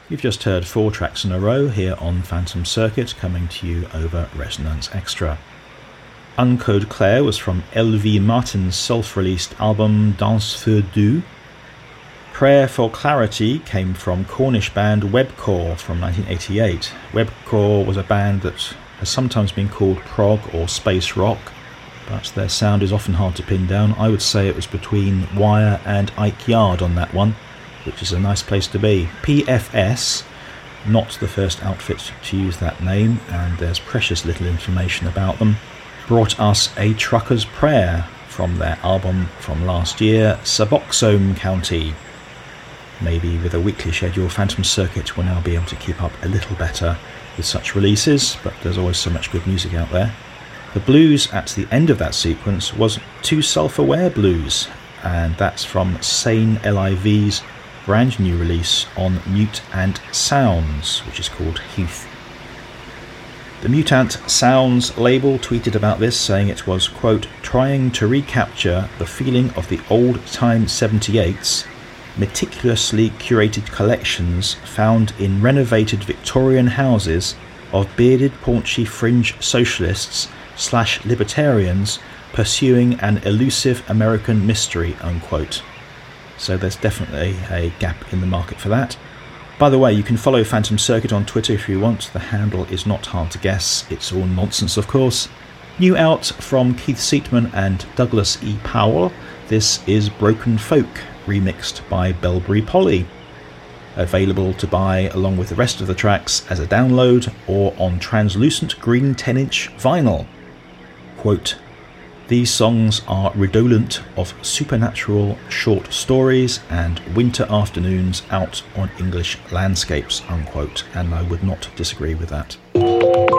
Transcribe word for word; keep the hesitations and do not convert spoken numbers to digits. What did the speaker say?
You've just heard four tracks in a row here on Phantom Circuit, coming to you over Resonance Extra. Uncode Claire was from Elvie Martin's self-released album Danse Feu deux. Prayer for Clarity came from Cornish band Webcore from nineteen eighty-eight. Webcore was a band that has sometimes been called prog or space rock, but their sound is often hard to pin down. I would say it was between Wire and Ike Yard on that one, which is a nice place to be. P F S, not the first outfit to use that name, and there's precious little information about them, brought us A Trucker's Prayer from their album from last year, Suboxone County. Maybe with a weekly schedule, Phantom Circuit will now be able to keep up a little better with such releases, but there's always so much good music out there. The blues at the end of that sequence was Too Self-Aware Blues, and that's from Sane L I V's brand new release on Mute and Sounds, which is called Heath. The Mutant Sounds label tweeted about this, saying it was, quote, trying to recapture the feeling of the old-time seventy-eights, meticulously curated collections found in renovated Victorian houses of bearded paunchy fringe socialists slash libertarians pursuing an elusive American mystery, unquote. So there's definitely a gap in the market for that. By the way, you can follow Phantom Circuit on Twitter if you want. The handle is not hard to guess. It's all nonsense, of course. New out from Keith Seatman and Douglas E. Powell, this is Broken Folk, remixed by Belbury Polly. Available to buy along with the rest of the tracks as a download or on translucent green ten inch vinyl. Quote, these songs are redolent of supernatural short stories and winter afternoons out on English landscapes, unquote, and I would not disagree with that.